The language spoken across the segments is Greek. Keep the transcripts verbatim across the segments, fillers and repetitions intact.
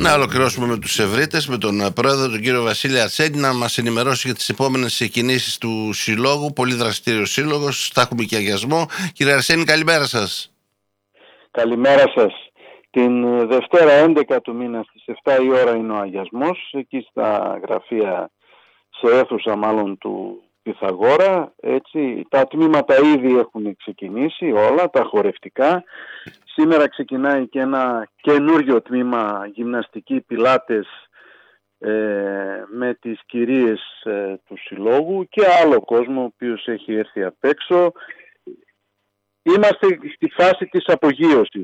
Να ολοκληρώσουμε με τους ευρύτες, με τον πρόεδρο, τον κύριο Βασίλη Αρσένη, να μας ενημερώσει για τις επόμενες κινήσεις του Συλλόγου. Πολύ δραστήριος σύλλογος, θα έχουμε και αγιασμό. Κύριε Αρσένη, καλημέρα σας. Καλημέρα σας. Την Δευτέρα έντεκα του μήνα στις επτά η ώρα είναι ο αγιασμός, εκεί στα γραφεία, σε αίθουσα μάλλον του Πυθαγόρα. Έτσι, τα τμήματα ήδη έχουν ξεκινήσει όλα, τα χορευτικά. Σήμερα ξεκινάει και ένα καινούριο τμήμα, γυμναστική, πιλάτες, ε, με τις κυρίες ε, του Συλλόγου και άλλο κόσμο ο οποίος έχει έρθει απ' έξω. Είμαστε στη φάση της απογείωσης.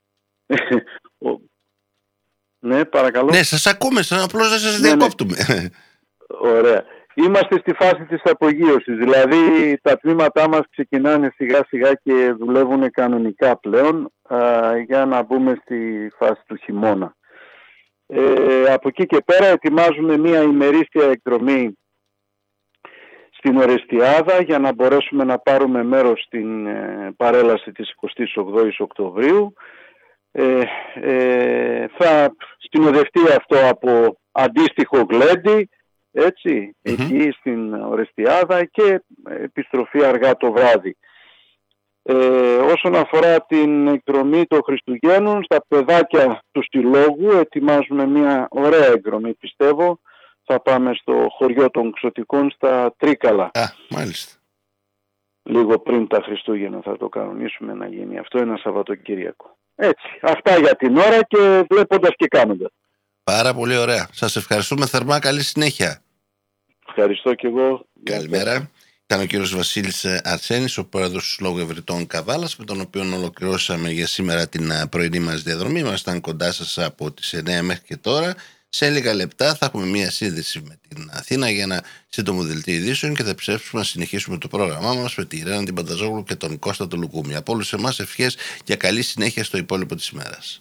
Ναι, παρακαλώ. Ναι, σας ακούμε, απλώς δεν σας ναι, διακόπτουμε. Ναι. Ωραία. Είμαστε στη φάση της απογείωσης, δηλαδή τα τμήματά μας ξεκινάνε σιγά σιγά και δουλεύουν κανονικά πλέον α, για να μπούμε στη φάση του χειμώνα. Ε, από εκεί και πέρα ετοιμάζουμε μια ημερήσια εκδρομή στην Ορεστιάδα για να μπορέσουμε να πάρουμε μέρος στην ε, παρέλαση της εικοστής ογδόης Οκτωβρίου. Ε, ε, θα συνοδευτεί αυτό από αντίστοιχο γλέντι, έτσι, mm-hmm. εκεί στην Ορεστιάδα και επιστροφή αργά το βράδυ. Ε, όσον αφορά την εκδρομή των Χριστουγέννων, στα παιδάκια του Συλλόγου ετοιμάζουμε μια ωραία εκδρομή, πιστεύω. Θα πάμε στο χωριό των Ξωτικών στα Τρίκαλα. Α, μάλιστα. Λίγο πριν τα Χριστούγεννα θα το κανονίσουμε να γίνει αυτό ένα Σαββατοκύριακο. Έτσι, αυτά για την ώρα και βλέποντας και κάνοντας. Πάρα πολύ ωραία. Σας ευχαριστούμε θερμά. Καλή συνέχεια. Ευχαριστώ και εγώ. Καλημέρα. Ήταν ο κύριος Βασίλης Αρσένης, ο πρόεδρος του Συλλόγου Ευρυτών Καβάλας, με τον οποίο ολοκληρώσαμε για σήμερα την πρωινή μας διαδρομή. Ήμασταν κοντά σας από τις εννιά μέχρι και τώρα. Σε λίγα λεπτά θα έχουμε μία σύνδεση με την Αθήνα για ένα σύντομο δελτίο ειδήσεων και θα ψεύσουμε να συνεχίσουμε το πρόγραμμά μας με τη Ρένα την Πανταζόγλου και τον Κώστα του Λουκούμι. Από όλους εμάς ευχές για καλή συνέχεια στο υπόλοιπο της ημέρας.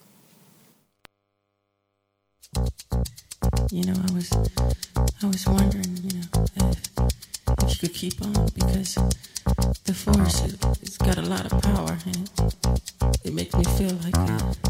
You know, I was, I was wondering, you know, if, if you could keep on, because the force, it, it's got a lot of power, and it, it makes me feel like uh,